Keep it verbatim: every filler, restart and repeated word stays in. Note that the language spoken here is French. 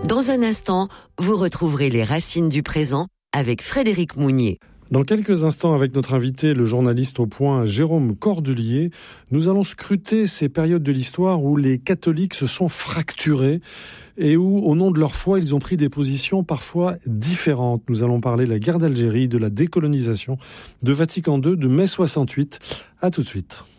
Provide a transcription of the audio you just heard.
Dans un instant, vous retrouverez les racines du présent avec Frédéric Mounier. Dans quelques instants, avec notre invité, le journaliste au point Jérôme Cordelier, nous allons scruter ces périodes de l'histoire où les catholiques se sont fracturés et où, au nom de leur foi, ils ont pris des positions parfois différentes. Nous allons parler de la guerre d'Algérie, de la décolonisation, de Vatican deux, de mai soixante-huit. À tout de suite.